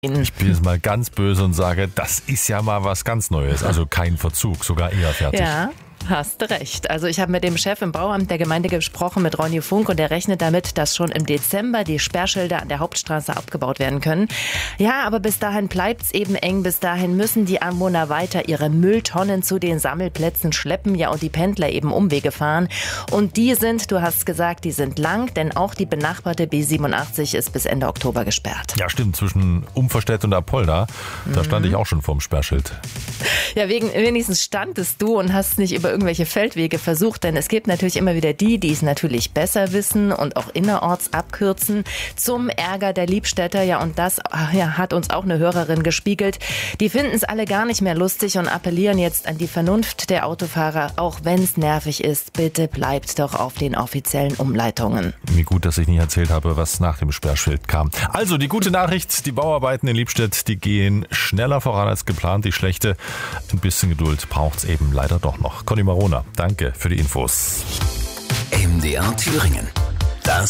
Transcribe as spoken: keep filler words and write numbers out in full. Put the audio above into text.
Ich bin jetzt mal ganz böse und sage, das ist ja mal was ganz Neues. Also kein Verzug, sogar eher fertig. Ja. Hast du recht. Also ich habe mit dem Chef im Bauamt der Gemeinde gesprochen, mit Ronny Funk, und der rechnet damit, dass schon im Dezember die Sperrschilder an der Hauptstraße abgebaut werden können. Ja, aber bis dahin bleibt's eben eng. Bis dahin müssen die Anwohner weiter ihre Mülltonnen zu den Sammelplätzen schleppen, ja, und die Pendler eben Umwege fahren. Und die sind, du hast gesagt, die sind lang, denn auch die benachbarte B siebenundachtzig ist bis Ende Oktober gesperrt. Ja, stimmt, zwischen Umverstedt und Apolda, da stand ich auch schon vorm Sperrschild. Ja, wegen, wenigstens standest du und hast nicht über irgendwelche Feldwege versucht, denn es gibt natürlich immer wieder die, die es natürlich besser wissen und auch innerorts abkürzen, zum Ärger der Liebstädter. Ja, und das ja, hat uns auch eine Hörerin gespiegelt. Die finden es alle gar nicht mehr lustig und appellieren jetzt an die Vernunft der Autofahrer, auch wenn es nervig ist, bitte bleibt doch auf den offiziellen Umleitungen. Wie gut, dass ich nicht erzählt habe, was nach dem Sperrschild kam. Also, die gute Nachricht, die Bauarbeiten in Liebstedt, die gehen schneller voran als geplant. Die schlechte, ein bisschen Geduld braucht es eben leider doch noch. Conny Marona, danke für die Infos. M D R Thüringen.